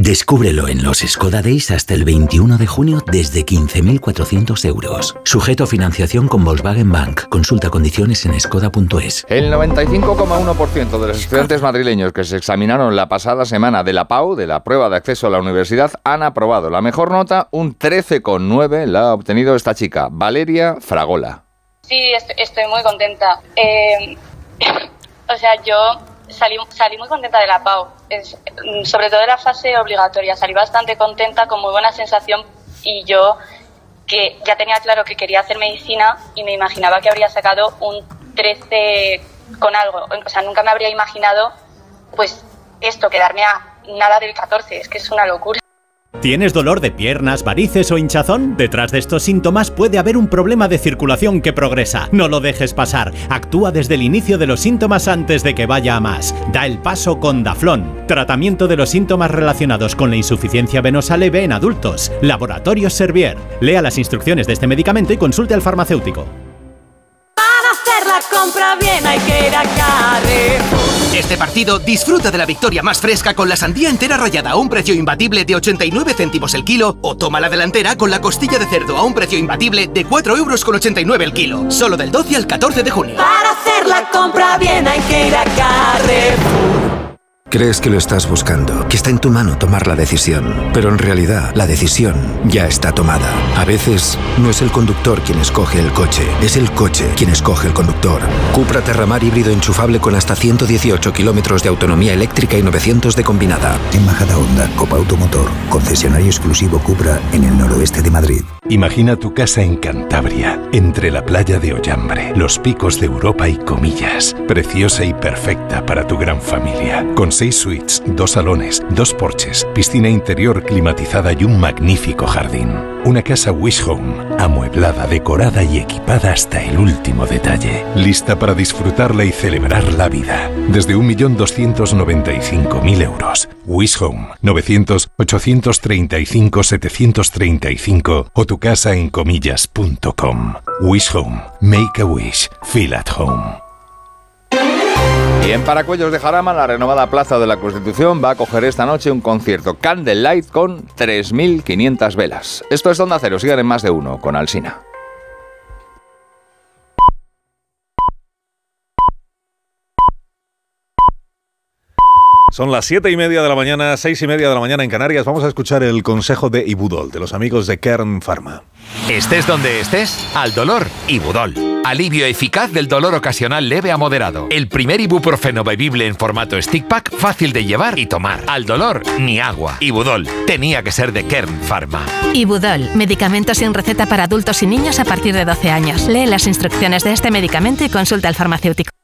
Descúbrelo en los Skoda Days hasta el 21 de junio desde 15.400 euros. Sujeto a financiación con Volkswagen Bank. Consulta condiciones en skoda.es. El 95,1% de los estudiantes madrileños que se examinaron la pasada semana de la PAU, de la prueba de acceso a la universidad, han aprobado. La mejor nota, un 13,9, la ha obtenido esta chica, Valeria Fragola. Sí, estoy muy contenta. Yo salí muy contenta de la PAU, sobre todo de la fase obligatoria. Salí bastante contenta, con muy buena sensación, y yo, que ya tenía claro que quería hacer medicina y me imaginaba que habría sacado un 13 con algo. O sea, nunca me habría imaginado, pues, quedarme a nada del 14. Es que es una locura. ¿Tienes dolor de piernas, varices o hinchazón? Detrás de estos síntomas puede haber un problema de circulación que progresa. No lo dejes pasar. Actúa desde el inicio de los síntomas antes de que vaya a más. Da el paso con Daflón. Tratamiento de los síntomas relacionados con la insuficiencia venosa leve en adultos. Laboratorios Servier. Lea las instrucciones de este medicamento y consulte al farmacéutico. Para hacer la compra bien hay que ir a Carrefour. Este partido disfruta de la victoria más fresca con la sandía entera rallada a un precio imbatible de 89 céntimos el kilo, o toma la delantera con la costilla de cerdo a un precio imbatible de 4,89 € el kilo. Solo del 12 al 14 de junio. Para hacer la compra bien hay que ir a Carrefour. Crees que lo estás buscando, que está en tu mano tomar la decisión, pero en realidad la decisión ya está tomada. A veces no es el conductor quien escoge el coche, es el coche quien escoge el conductor. Cupra Terramar híbrido enchufable con hasta 118 kilómetros de autonomía eléctrica y 900 de combinada. En Majadahonda, Copa Automotor, concesionario exclusivo Cupra en el noroeste de Madrid. Imagina tu casa en Cantabria, entre la playa de Ollambre, los picos de Europa y Comillas. Preciosa y perfecta para tu gran familia. Con 6 suites, 2 salones, 2 porches, piscina interior climatizada y un magnífico jardín. Una casa Wish Home, amueblada, decorada y equipada hasta el último detalle. Lista para disfrutarla y celebrar la vida. Desde 1.295.000 euros. Wish Home, 900-835-735 o tu casa en comillas.com. Wish Home, make a wish, feel at home. Y en Paracuellos de Jarama, la renovada Plaza de la Constitución va a acoger esta noche un concierto Candlelight con 3.500 velas. Esto es Onda Cero, sigan en Más de Uno con Alsina. Son las 7:30 de la mañana, 6:30 de la mañana en Canarias. Vamos a escuchar el consejo de Ibudol, de los amigos de Kern Pharma. Estés donde estés, al dolor, Ibudol. Alivio eficaz del dolor ocasional leve a moderado. El primer ibuprofeno bebible en formato stick pack, fácil de llevar y tomar. Al dolor, ni agua. Ibudol, tenía que ser de Kern Pharma. Ibudol, medicamento sin receta para adultos y niños a partir de 12 años. Lee las instrucciones de este medicamento y consulta al farmacéutico.